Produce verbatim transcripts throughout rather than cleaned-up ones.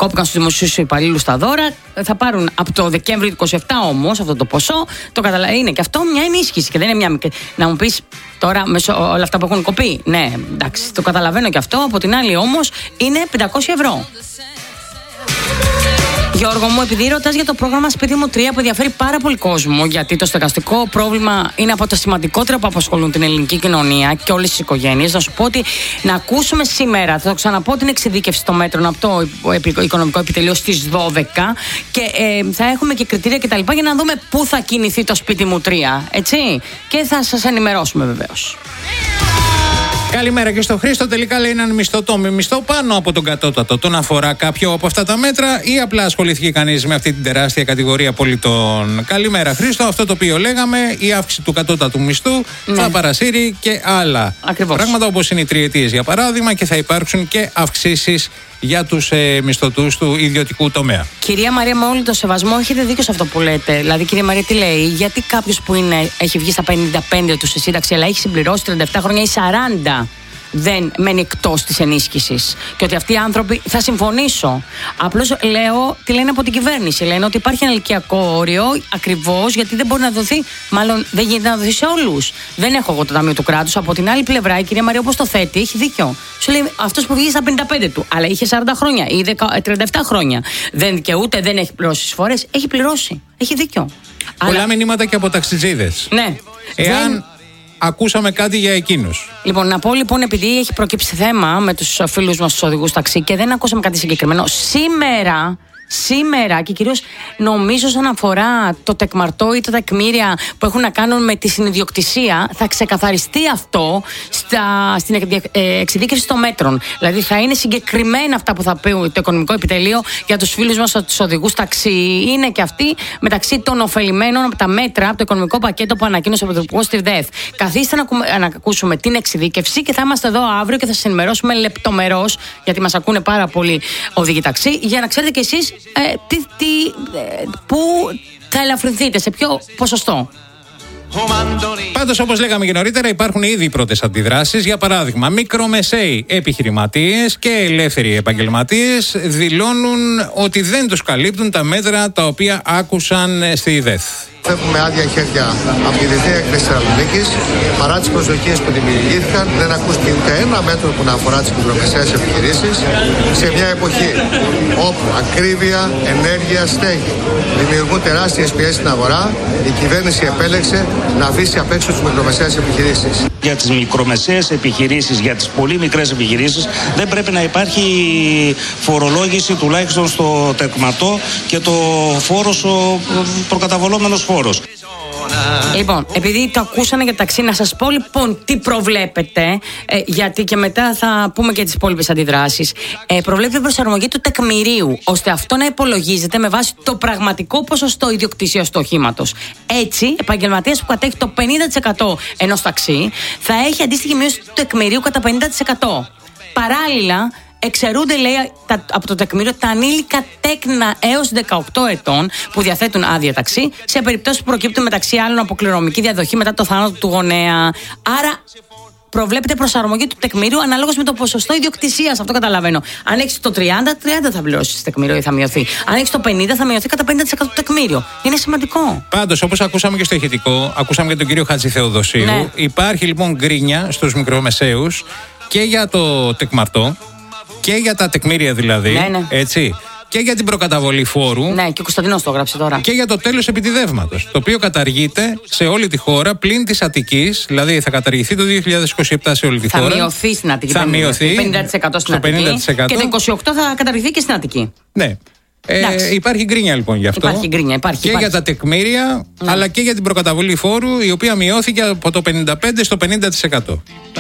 κόπηκαν στους δημοσίους υπαλλήλους τα δώρα. Θα πάρουν από το Δεκέμβριο του είκοσι επτά όμως αυτό το ποσό. Το καταλα... Είναι και αυτό μια ενίσχυση και δεν είναι μια μικρή. Να μου πεις τώρα με όλα αυτά που έχουν κοπεί. Ναι, εντάξει, το καταλαβαίνω και αυτό. Από την άλλη όμως είναι πεντακόσια ευρώ. Γιώργο μου, επειδή ρωτάς για το πρόγραμμα Σπίτι μου τρία που ενδιαφέρει πάρα πολύ κόσμο, γιατί το στεγαστικό πρόβλημα είναι από τα σημαντικότερα που απασχολούν την ελληνική κοινωνία και όλες τις οικογένειες, να σου πω ότι να ακούσουμε σήμερα, θα το ξαναπώ, την εξειδίκευση των μέτρων από το Οικονομικό Επιτελείο στις δώδεκα και ε, θα έχουμε και κριτήρια κτλ. Για να δούμε πού θα κινηθεί το Σπίτι μου τρία, έτσι, και θα σας ενημερώσουμε βεβαίως. Καλημέρα και στο Χρήστο. Τελικά λέει έναν μισθωτό με μισθό πάνω από τον κατώτατο. Τον αφορά κάποιο από αυτά τα μέτρα ή απλά ασχολήθηκε κανείς με αυτή την τεράστια κατηγορία πολιτών? Καλημέρα, Χρήστο. Αυτό το οποίο λέγαμε, η αύξηση του κατώτατου μισθού ναι. θα παρασύρει και άλλα Ακριβώς. πράγματα, όπως είναι οι τριετίες για παράδειγμα, και θα υπάρξουν και αυξήσεις για τους ε, μισθωτούς του ιδιωτικού τομέα. Κυρία Μαρία, με όλο το σεβασμό, έχετε δίκιο σε αυτό που λέτε. Δηλαδή, κυρία Μαρία, τι λέει? Γιατί κάποιος που είναι, έχει βγει στα πενήντα πέντε του σε σύνταξη, αλλά έχει συμπληρώσει τριάντα επτά χρόνια ή σαράντα, δεν μένει εκτός της ενίσχυσης? Και ότι αυτοί οι άνθρωποι, θα συμφωνήσω. Απλώς λέω τι λένε από την κυβέρνηση. Λένε ότι υπάρχει ένα ηλικιακό όριο, ακριβώς γιατί δεν μπορεί να δοθεί, μάλλον δεν γίνεται να δοθεί σε όλους. Δεν έχω εγώ το Ταμείο του Κράτους. Από την άλλη πλευρά, η κυρία Μαρία, όπως το θέτει, έχει δίκιο. Σου λέει αυτός που βγήκε στα πενήντα πέντε του, αλλά είχε σαράντα χρόνια ή τριάντα επτά χρόνια. Δεν δικαιούται, δεν έχει πληρώσει τις φορές. Έχει πληρώσει. Έχει δίκιο. Πολλά αλλά... μηνύματα και από ταξιτζίδες. Ναι. Εάν. Δεν... Ακούσαμε κάτι για εκείνους. Λοιπόν, να πω λοιπόν, επειδή έχει προκύψει θέμα με τους φίλους μας τους οδηγούς ταξί και δεν ακούσαμε κάτι συγκεκριμένο, σήμερα, σήμερα και κυρίως νομίζω όσον αφορά το τεκμαρτό ή τα τεκμήρια που έχουν να κάνουν με τη συνιδιοκτησία, θα ξεκαθαριστεί αυτό στα, στην εξειδίκευση των μέτρων. Δηλαδή θα είναι συγκεκριμένα αυτά που θα πει το Οικονομικό Επιτελείο για τους φίλους μας τους οδηγούς ταξί. Είναι και αυτοί μεταξύ των ωφελημένων από τα μέτρα, από το οικονομικό πακέτο που ανακοίνωσε ο Πρωθυπουργός στη ΔΕΘ. Καθίστε να, να ακούσουμε την εξειδίκευση και θα είμαστε εδώ αύριο και θα σας ενημερώσουμε λεπτομερώς, γιατί μας ακούνε πάρα πολλοί οδηγοί ταξί, για να ξέρετε κι εσείς Ε, τι, τι, ε, πού θα ελαφρυνθείτε, σε ποιο ποσοστό. Πάντως, όπως λέγαμε και νωρίτερα, υπάρχουν ήδη οι πρώτες αντιδράσεις. Για παράδειγμα, μικρομεσαίοι επιχειρηματίες και ελεύθεροι επαγγελματίες δηλώνουν ότι δεν τους καλύπτουν τα μέτρα τα οποία άκουσαν στη ΔΕΘ. Φεύγουμε άδεια χέρια από τη Δυτική Έκθεση Θεσσαλονίκης. Παρά τις προσδοκίες που δημιουργήθηκαν, δεν ακούστηκε ούτε ένα μέτρο που να αφορά τις μικρομεσαίες επιχειρήσεις. Σε μια εποχή όπου ακρίβεια, ενέργεια, στέγη δημιουργούν τεράστιες πιέσεις στην αγορά, η κυβέρνηση επέλεξε να αφήσει απ' έξω τις μικρομεσαίες επιχειρήσεις. Για τις μικρομεσαίες επιχειρήσεις, για τις πολύ μικρές επιχειρήσεις, δεν πρέπει να υπάρχει φορολόγηση τουλάχιστον στο τεκματό και το φόρος, ο προκαταβολόμενος φόρος. Λοιπόν, επειδή το ακούσανε για ταξί, να σας πω λοιπόν τι προβλέπετε, ε, γιατί και μετά θα πούμε και τις υπόλοιπες αντιδράσεις. Ε, προβλέπετε προσαρμογή του τεκμηρίου, ώστε αυτό να υπολογίζεται με βάση το πραγματικό ποσοστό ιδιοκτησίας του οχήματος. Έτσι, επαγγελματίας που κατέχει το πενήντα τοις εκατό ενός ταξί θα έχει αντίστοιχη μείωση του τεκμηρίου κατά πενήντα τοις εκατό. Παράλληλα, εξαιρούνται, λέει, τα, από το τεκμήριο τα ανήλικα τέκνα έως δεκαοκτώ ετών που διαθέτουν άδεια ταξί, σε περιπτώσεις που προκύπτουν μεταξύ άλλων από κληρονομική διαδοχή μετά το θάνατο του γονέα. Άρα, προβλέπεται προσαρμογή του τεκμηρίου αναλόγως με το ποσοστό ιδιοκτησίας. Αυτό καταλαβαίνω. Αν έχεις το τριάντα, τριάντα θα πληρώσεις το τεκμήριο ή θα μειωθεί. Αν έχεις το πενήντα, θα μειωθεί κατά πενήντα τοις εκατό το τεκμήριο. Είναι σημαντικό. Πάντως, όπως ακούσαμε και στο ηχητικό, ακούσαμε και τον κύριο Χατζηθεοδοσίου. Ναι. Υπάρχει λοιπόν γκρίνια στους μικρομεσαίους και για το τεκμαρτό και για τα τεκμήρια δηλαδή. Ναι, ναι. Έτσι. Και για την προκαταβολή φόρου. Ναι, και ο Κωνσταντινός το έγραψε τώρα. Και για το τέλος επιτιδεύματος. Το οποίο καταργείται σε όλη τη χώρα πλην της Αττικής. Δηλαδή θα καταργηθεί το δύο χιλιάδες είκοσι επτά σε όλη τη θα χώρα. Θα μειωθεί στην Αττική. Θα μειωθεί. πενήντα τοις εκατό στην Αττική. πενήντα τοις εκατό. Και το είκοσι οκτώ θα καταργηθεί και στην Αττική. Ναι. Ε, υπάρχει γκρίνια λοιπόν γι' αυτό. Υπάρχει γκρίνια, υπάρχει. Και υπάρχει. για τα τεκμήρια, ναι. αλλά και για την προκαταβολή φόρου, η οποία μειώθηκε από το πενήντα πέντε στο πενήντα τοις εκατό.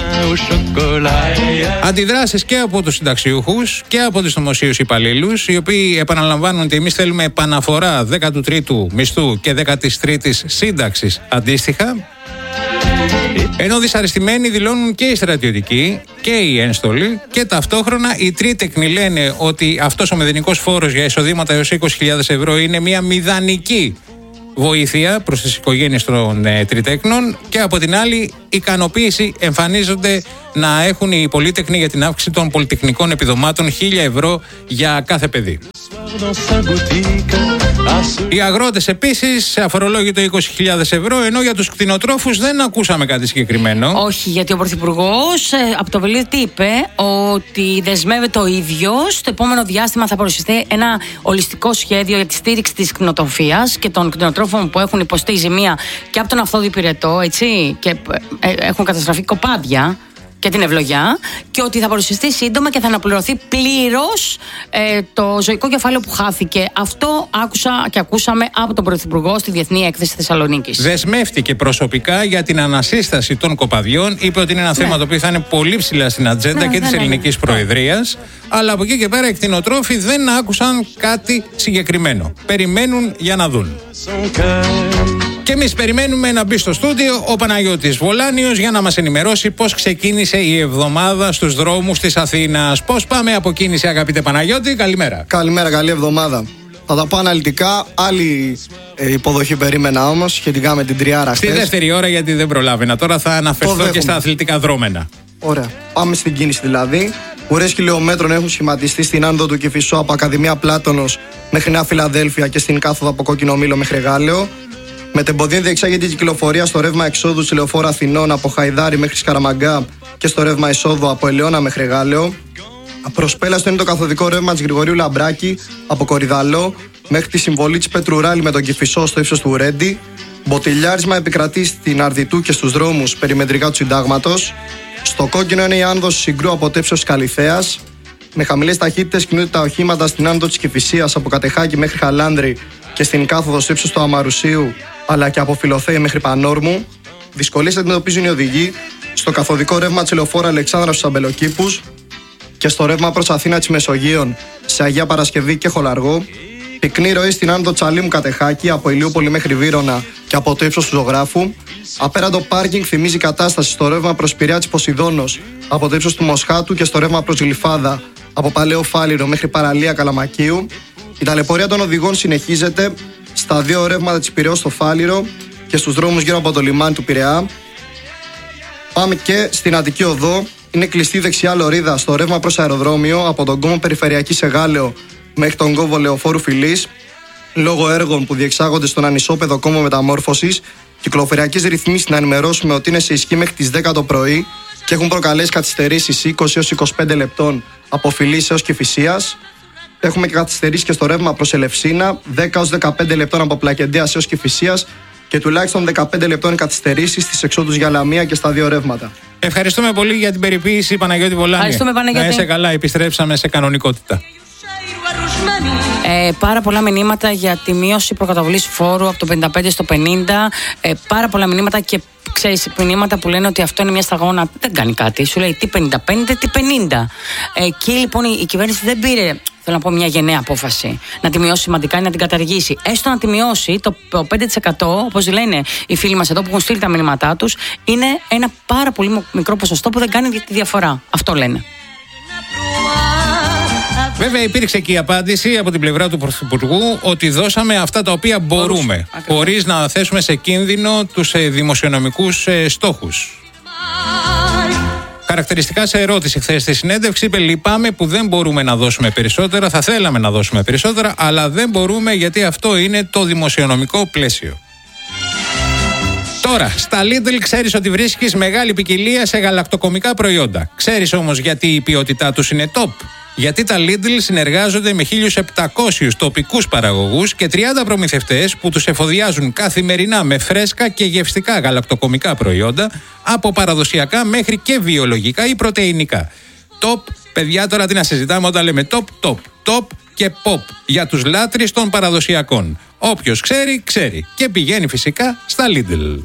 Αντιδράσεις και από τους συνταξιούχους και από τους δημοσίους υπαλλήλους, οι οποίοι επαναλαμβάνουν ότι εμείς θέλουμε επαναφορά δέκατου τρίτου μισθού και δέκατης τρίτης σύνταξης αντίστοιχα. Ενώ δυσαρεστημένοι δηλώνουν και οι στρατιωτικοί και οι ένστολοι, και ταυτόχρονα οι τρίτεκνοι λένε ότι αυτός ο μηδενικός φόρος για εισοδήματα έως είκοσι χιλιάδες ευρώ είναι μια μηδανική βοήθεια προς τις οικογένειες των ε, τριτέκνων, και από την άλλη ικανοποίηση εμφανίζονται να έχουν οι πολίτεκνοι για την αύξηση των πολυτεχνικών επιδομάτων χίλια ευρώ για κάθε παιδί. Οι αγρότες επίσης αφορολόγητο είκοσι χιλιάδες ευρώ, ενώ για τους κτηνοτρόφους δεν ακούσαμε κάτι συγκεκριμένο. Όχι, γιατί ο Πρωθυπουργός ε, από το Βελίδι τι είπε, ότι δεσμεύεται ο ίδιος. Στο επόμενο διάστημα θα παρουσιαστεί ένα ολιστικό σχέδιο για τη στήριξη της κτηνοτροφίας και των κτηνοτρόφων που έχουν υποστεί ζημία και από τον Αυθόδη Πυρετό, έτσι, και ε, έχουν καταστραφεί κοπάδια και την ευλογιά, και ότι θα παρουσιαστεί σύντομα και θα αναπληρωθεί πλήρως ε, το ζωικό κεφάλαιο που χάθηκε. Αυτό άκουσα και ακούσαμε από τον Πρωθυπουργό στη Διεθνή Έκθεση Θεσσαλονίκης. Δεσμεύτηκε προσωπικά για την ανασύσταση των κοπαδιών. Είπε ότι είναι ένα ναι. θέμα το οποίο θα είναι πολύ ψηλά στην ατζέντα ναι, και ναι, της ναι, ελληνικής ναι. προεδρίας. Αλλά από εκεί και πέρα οι κτηνοτρόφοι δεν άκουσαν κάτι συγκεκριμένο. Περιμένουν για να δουν. Και εμείς περιμένουμε να μπει στο στούντιο ο Παναγιώτης Βολάνιος για να μας ενημερώσει πώς ξεκίνησε η εβδομάδα στους δρόμους της Αθήνας. Πώς πάμε από κίνηση, αγαπητέ Παναγιώτη, καλημέρα. Καλημέρα, καλή εβδομάδα. Θα τα πω αναλυτικά. Άλλη ε, υποδοχή περίμενα όμως σχετικά με την τριάρα Στη χθες. δεύτερη ώρα, γιατί δεν προλάβαινα. Τώρα θα αναφερθώ και στα αθλητικά δρόμενα. Ωραία. Πάμε στην κίνηση δηλαδή. Ουρές χιλιόμετρων έχουν σχηματιστεί στην άνοδο του Κηφισό από Ακαδημία Πλάτωνος μέχρι Νέα Φιλαδέλφια και στην κάθοδο από Κόκκινο Μήλο μέχρι Γάλεο. Μετεμποδίων διεξάγεται η κυκλοφορία στο ρεύμα εξόδου της Λεωφόρου Αθηνών από Χαϊδάρι μέχρι Σκαραμαγκά και στο ρεύμα εισόδου από Ελαιώνα μέχρι Γάλεο. Προσπέλαστο είναι το καθοδικό ρεύμα της Γρηγορίου Λαμπράκη από Κορυδαλό μέχρι τη συμβολή της Πετρουράλη με τον Κηφισό στο ύψος του Ρέντι. Μποτιλιάρισμα επικρατεί στην Αρδιτού και στους δρόμους περιμετρικά του Συντάγματος. Στο κόκκινο είναι η άνοδος Συγκρού από το ύψος της Καλυθέας. Με χαμηλές ταχύτητες κινούνται τα οχήματα στην άνοδο της Κηφισίας από Κατεχάκη μέχρι Χαλάνδρη και στην κάθοδο στο ύψος του Αμαρουσίου, αλλά και από Φιλοθέη μέχρι Πανόρμου. Δυσκολίες αντιμετωπίζουν οι οδηγοί στο καθοδικό ρεύμα της Λεωφόρου Αλεξάνδρα στους Αμπελοκήπους και στο ρεύμα προς Αθήνα της Μεσογείων σε Αγία Παρασκευή και Χολαργό. Πυκνή ροή στην άνοδο Τσαλίμου Κατεχάκη από Ηλιούπολη μέχρι Βύρωνα και από το ύψος του Ζωγράφου. Απέραντο πάρκινγκ θυμίζει κατάσταση στο ρεύμα προς Πειραιά της Ποσειδώνος από το ύψος του Μοσχάτου και στο ρεύμα προς Γλυφάδα από Παλαιό Φάληρο μέχρι Παραλία Καλαμακίου. Η ταλαιπωρία των οδηγών συνεχίζεται στα δύο ρεύματα της Πειραιώς στο Φάληρο και στους δρόμους γύρω από το λιμάνι του Πειραιά. Πάμε και στην Αττική Οδό. Είναι κλειστή δεξιά λωρίδα στο ρεύμα προς αεροδρόμιο από τον κόμβο Περιφερειακή σε Γάλεο μέχρι τον κόμβο Λεωφόρου Φιλής. Λόγω έργων που διεξάγονται στον ανισόπεδο κόμβο μεταμόρφωσης, κυκλοφοριακές ρυθμίσεις να ενημερώσουμε ότι είναι σε ισχύ μέχρι τις δέκα το πρωί και έχουν προκαλέσει καθυστερήσεις είκοσι έως είκοσι πέντε λεπτών από Φιλής έως Κηφισίας. Έχουμε και καθυστερήσεις και στο ρεύμα προς Ελευσίνα, δέκα έως δεκαπέντε λεπτών από Πλακεντέας έως Κηφισίας και τουλάχιστον δεκαπέντε λεπτών καθυστερήσεις στις εξόδους για Λαμία και στα δύο ρεύματα. Ευχαριστούμε πολύ για την περιποίηση, Παναγιώτη Βολάνη. Ευχαριστούμε, Παναγιώτη. Να είσαι καλά, επιστρέψαμε σε κανονικότητα. Ε, πάρα πολλά μηνύματα για τη μείωση προκαταβολής φόρου από το πενήντα πέντε στο πενήντα. Ε, πάρα πολλά μηνύματα και ξέρεις, μηνύματα που λένε ότι αυτό είναι μια σταγόνα. Δεν κάνει κάτι. Σου λέει τι πενήντα πέντε, τι πενήντα. Ε, εκεί λοιπόν η, η κυβέρνηση δεν πήρε, θέλω να πω, μια γενναία απόφαση να τη μειώσει σημαντικά ή να την καταργήσει. Έστω να τη μειώσει το, το πέντε τοις εκατό, όπως λένε οι φίλοι μας εδώ που έχουν στείλει τα μηνύματά τους, είναι ένα πάρα πολύ μικρό ποσοστό που δεν κάνει τη διαφορά. Αυτό λένε. Βέβαια υπήρξε και η απάντηση από την πλευρά του Πρωθυπουργού ότι δώσαμε αυτά τα οποία μπορούμε, χωρίς να θέσουμε σε κίνδυνο τους ε, δημοσιονομικούς ε, στόχους. Χαρακτηριστικά σε ερώτηση χθες στη συνέντευξη είπε: λυπάμαι που δεν μπορούμε να δώσουμε περισσότερα, θα θέλαμε να δώσουμε περισσότερα, αλλά δεν μπορούμε γιατί αυτό είναι το δημοσιονομικό πλαίσιο. Τώρα, στα Lidl ξέρεις ότι βρίσκεις μεγάλη ποικιλία σε γαλακτοκομικά προϊόντα. Ξέρεις όμως γιατί η ποιότητά τους είναι top. Γιατί τα Lidl συνεργάζονται με χίλιους επτακόσιους τοπικούς παραγωγούς και τριάντα προμηθευτές που τους εφοδιάζουν καθημερινά με φρέσκα και γευστικά γαλακτοκομικά προϊόντα από παραδοσιακά μέχρι και βιολογικά ή πρωτεϊνικά. Top, παιδιά, τώρα τι να συζητάμε όταν λέμε top, top, top και pop για τους λάτρεις των παραδοσιακών. Όποιος ξέρει, ξέρει και πηγαίνει φυσικά στα Lidl.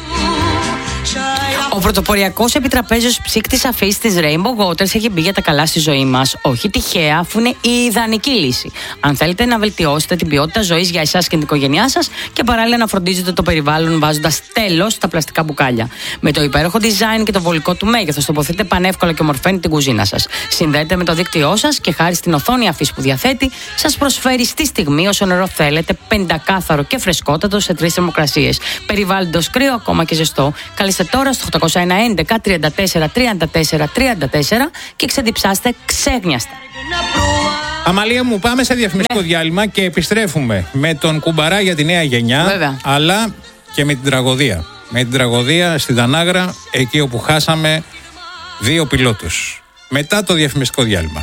Ο πρωτοποριακός επιτραπέζιος ψύκτης αφής της Rainbow Waters έχει μπει για τα καλά στη ζωή μας. Όχι τυχαία, αφού είναι η ιδανική λύση. Αν θέλετε να βελτιώσετε την ποιότητα ζωής για εσάς και την οικογένειά σας και παράλληλα να φροντίζετε το περιβάλλον βάζοντας τέλος στα πλαστικά μπουκάλια. Με το υπέροχο design και το βολικό του μέγεθος, τοποθετείτε πανεύκολα και ομορφαίνει την κουζίνα σας. Συνδέετε με το δίκτυό σας και χάρη στην οθόνη αφής που διαθέτει, σας προσφέρει στη στιγμή όσο νερό θέλετε, πεντακάθαρο και φρεσκότατο σε τρεις θερμοκρασίες. Περιβάλλοντος κρύο, ακόμα και ζεστό. Καλείστε τώρα στο οκτακόσια έντεκα τριάντα τέσσερα τριάντα τέσσερα τριάντα τέσσερα και ξεδιψάστε ξέγνιαστα. Αμαλία μου, πάμε σε διαφημιστικό ναι. διάλειμμα και επιστρέφουμε με τον κουμπαρά για τη νέα γενιά. Βέβαια. Αλλά και με την τραγωδία. Με την τραγωδία στην Τανάγρα, εκεί όπου χάσαμε δύο πιλότους. Μετά το διαφημιστικό διάλειμμα.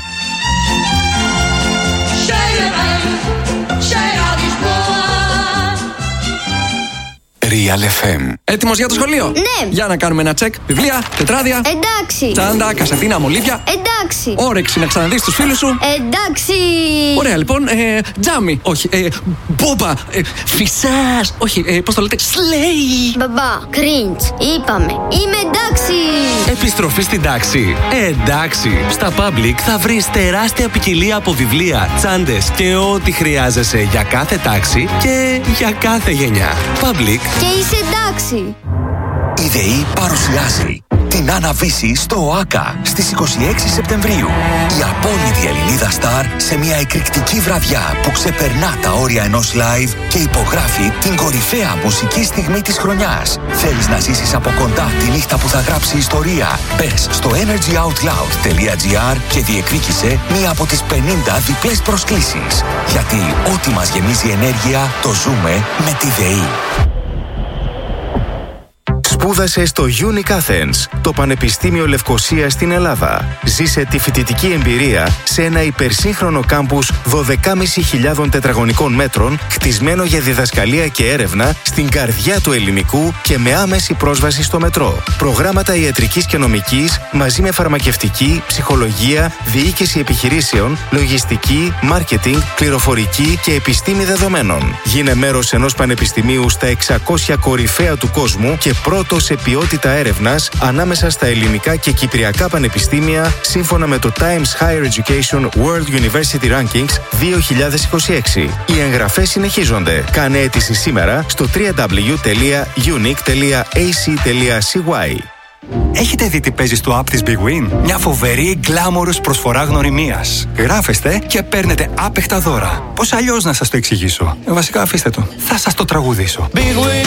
Real εφ εμ. Έτοιμος για το σχολείο? Ναι. Για να κάνουμε ένα τσεκ. Βιβλία, τετράδια. Εντάξει. Τσάντα, κασετίνα, μολύβια. Εντάξει. Όρεξη να ξαναδείς τους φίλους σου. Εντάξει. Ωραία, λοιπόν. Ε, τζάμι. Όχι. Ε, μπόμπα. Ε, φυσάς. Όχι. Ε, πώς το λέτε? Σλέι. Μπαμπά, cringe. Είπαμε. Είμαι εντάξει. Επιστροφή στην τάξη. Ε, εντάξει. Στα Public θα βρεις τεράστια ποικιλία από βιβλία, τσάντες και ό,τι χρειάζεσαι για κάθε τάξη και για κάθε γενιά. Public. Και είσαι εντάξει. Η ΔΕΗ παρουσιάζει την Αναβίση στο ΟΑΚΑ στις είκοσι έξι Σεπτεμβρίου. Η απόλυτη Ελληνίδα στάρ σε μια εκρηκτική βραδιά που ξεπερνά τα όρια ενός live και υπογράφει την κορυφαία μουσική στιγμή της χρονιάς. Θέλεις να ζήσεις από κοντά τη νύχτα που θα γράψει ιστορία? Μπες στο energyoutloud.gr και διεκδίκησε μία από τις πενήντα διπλές προσκλήσεις. Γιατί ό,τι μας γεμίζει ενέργεια το ζούμε με τη ΔΕΗ. Σπούδασε στο Unique Athens, το Πανεπιστήμιο Λευκωσίας στην Ελλάδα. Ζήσε τη φοιτητική εμπειρία σε ένα υπερσύγχρονο κάμπους δώδεκα χιλιάδες πεντακόσια τετραγωνικών μέτρων, χτισμένο για διδασκαλία και έρευνα στην καρδιά του ελληνικού και με άμεση πρόσβαση στο μετρό. Προγράμματα ιατρικής και νομικής μαζί με φαρμακευτική, ψυχολογία, διοίκηση επιχειρήσεων, λογιστική, μάρκετινγκ, πληροφορική και επιστήμη δεδομένων. Γίνε μέρος ενός πανεπιστημίου στα εξακόσια κορυφαία του κόσμου και πρώτο σε ποιότητα έρευνας ανάμεσα στα ελληνικά και κυπριακά πανεπιστήμια σύμφωνα με το Times Higher Education World University Rankings δύο χιλιάδες είκοσι έξι. Οι εγγραφές συνεχίζονται. Κάνε αίτηση σήμερα στο double-u double-u double-u τελεία unique τελεία a c τελεία c y. Έχετε δει τι παίζει στο app της Big Win? Μια φοβερή γκλάμορος προσφορά γνωριμίας. Γράφεστε και παίρνετε άπεχτα δώρα. Πώς αλλιώς να σας το εξηγήσω? Ε, βασικά αφήστε το. Θα σας το τραγουδήσω. Big Win.